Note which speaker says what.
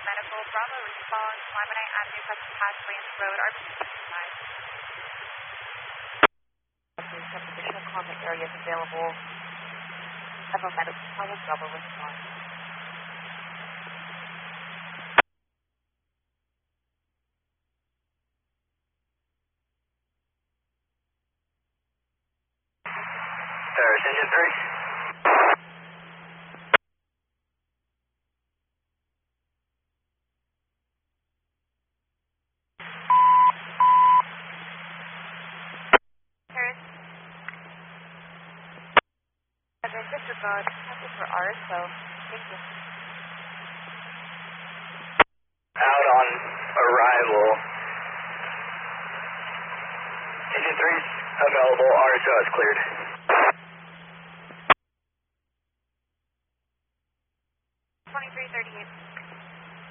Speaker 1: Medical. Bravo response, Lemonite Avenue, Custom Pass, Lance Road, RBC 65. Some additional comment areas available. Evo Medical, Bravo response.
Speaker 2: Engine 3.
Speaker 1: Disregard, nothing for ours, so thank you.
Speaker 2: Out on arrival. Engine 3's available, RSO is cleared.
Speaker 1: 2338.